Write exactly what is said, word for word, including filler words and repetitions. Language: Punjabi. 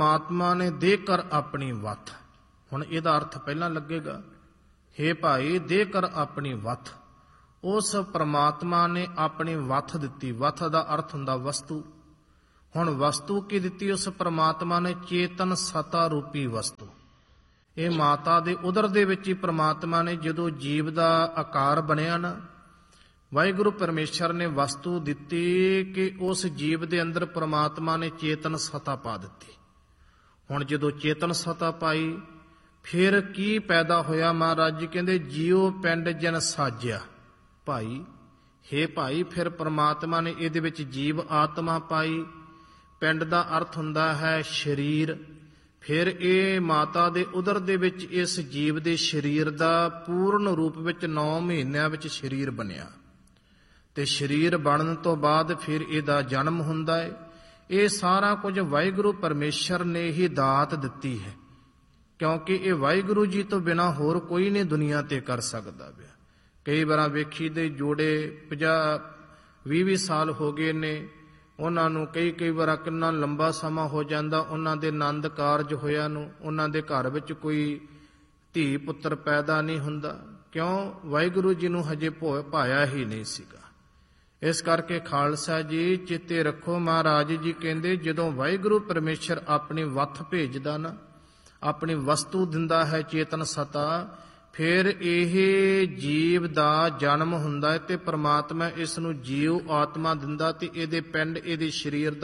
ਪਰਮਾਤਮਾ ਨੇ ਦੇ ਕਰ ਆਪਣੀ ਵੱਥ। ਹੁਣ ਇਹਦਾ ਅਰਥ ਪਹਿਲਾਂ ਲੱਗੇਗਾ, ਹੇ ਭਾਈ ਦੇ ਕਰ ਆਪਣੀ ਵੱਥ। ਉਸ ਪਰਮਾਤਮਾ ਨੇ ਆਪਣੀ ਵੱਥ ਦਿੱਤੀ। ਵੱਥ ਦਾ ਅਰਥ ਹੁੰਦਾ ਵਸਤੂ। ਹੁਣ ਵਸਤੂ ਕੀ ਦਿੱਤੀ ਉਸ ਪਰਮਾਤਮਾ ਨੇ? ਚੇਤਨ ਸਤਾ ਰੂਪੀ ਵਸਤੂ। ਇਹ ਮਾਤਾ ਦੇ ਉਦਰ ਦੇ ਵਿੱਚ ਹੀ ਪਰਮਾਤਮਾ ਨੇ ਜਦੋਂ ਜੀਵ ਦਾ ਆਕਾਰ ਬਣਿਆ ਨਾ, ਵਾਹਿਗੁਰੂ ਪਰਮੇਸ਼ਰ ਨੇ ਵਸਤੂ ਦਿੱਤੀ ਕਿ ਉਸ ਜੀਵ ਦੇ ਅੰਦਰ ਪਰਮਾਤਮਾ ਨੇ ਚੇਤਨ ਸਤਾ ਪਾ ਦਿੱਤੀ। ਹੁਣ ਜਦੋਂ ਚੇਤਨ ਸਤਾ ਪਾਈ ਫਿਰ ਕੀ ਪੈਦਾ ਹੋਇਆ? ਮਹਾਰਾਜ ਜੀ ਕਹਿੰਦੇ ਜੀਉ ਪਿੰਡ ਜਨ ਸਾਜਿਆ। ਭਾਈ ਹੇ ਭਾਈ ਫਿਰ ਪਰਮਾਤਮਾ ਨੇ ਇਹਦੇ ਵਿੱਚ ਜੀਵ ਆਤਮਾ ਪਾਈ। ਪਿੰਡ ਦਾ ਅਰਥ ਹੁੰਦਾ ਹੈ ਸਰੀਰ। ਫਿਰ ਇਹ ਮਾਤਾ ਦੇ ਉਦਰ ਦੇ ਵਿੱਚ ਇਸ ਜੀਵ ਦੇ ਸਰੀਰ ਦਾ ਪੂਰਨ ਰੂਪ ਵਿੱਚ ਨੌ ਮਹੀਨਿਆਂ ਵਿੱਚ ਸਰੀਰ ਬਣਿਆ ਤੇ ਸਰੀਰ ਬਣਨ ਤੋਂ ਬਾਅਦ ਫਿਰ ਇਹਦਾ ਜਨਮ ਹੁੰਦਾ ਹੈ। ਇਹ ਸਾਰਾ ਕੁਝ ਵਾਹਿਗੁਰੂ ਪਰਮੇਸ਼ਰ ਨੇ ਹੀ ਦਾਤ ਦਿੱਤੀ ਹੈ, ਕਿਉਂਕਿ ਇਹ ਵਾਹਿਗੁਰੂ ਜੀ ਤੋਂ ਬਿਨਾਂ ਹੋਰ ਕੋਈ ਨਹੀਂ ਦੁਨੀਆ ਤੇ ਕਰ ਸਕਦਾ ਪਿਆ। ਕਈ ਵਾਰਾਂ ਵੇਖੀ ਦੇ ਜੋੜੇ ਪੰਜਾਹ ਵੀਹ ਵੀਹ ਸਾਲ ਹੋ ਗਏ ਨੇ, ਉਹਨਾਂ ਨੂੰ ਕਈ ਕਈ ਵਾਰ ਕਿੰਨਾ ਲੰਬਾ ਸਮਾਂ ਹੋ ਜਾਂਦਾ ਉਹਨਾਂ ਦੇ ਆਨੰਦ ਕਾਰਜ ਹੋਇਆ ਨੂੰ, ਉਹਨਾਂ ਦੇ ਘਰ ਵਿੱਚ ਕੋਈ ਧੀ ਪੁੱਤਰ ਪੈਦਾ ਨਹੀਂ ਹੁੰਦਾ। ਕਿਉਂ? ਵਾਹਿਗੁਰੂ ਜੀ ਨੂੰ ਹਜੇ ਭੋ ਪਾਇਆ ਹੀ ਨਹੀਂ ਸੀਗਾ। ਇਸ ਕਰਕੇ ਖਾਲਸਾ ਜੀ ਚੇਤੇ ਰੱਖੋ, ਮਹਾਰਾਜ ਜੀ ਕਹਿੰਦੇ ਜਦੋਂ ਵਾਹਿਗੁਰੂ ਪਰਮੇਸ਼ਰ ਆਪਣੀ ਵੱਥ ਭੇਜਦਾ ਨਾ, ਆਪਣੀ ਵਸਤੂ ਦਿੰਦਾ ਹੈ ਚੇਤਨ ਸਤਾ, ਫਿਰ ਇਹ ਜੀਵ ਦਾ ਜਨਮ ਹੁੰਦਾ ਹੈ ਤੇ ਪਰਮਾਤਮਾ ਇਸ ਨੂੰ ਜੀਵ ਆਤਮਾ ਦਿੰਦਾ ਤੇ ਇਹਦੇ ਪਿੰਡ ਇਹਦੇ ਸਰੀਰ ਦਾ